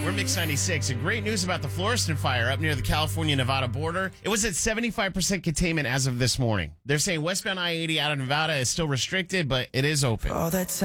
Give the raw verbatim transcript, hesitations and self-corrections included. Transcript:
We're Mix ninety-six. And great news about the Florestan fire up near the California-Nevada border. It was at seventy-five percent containment as of this morning. They're saying westbound I eighty out of Nevada is still restricted, but it is open. All that time.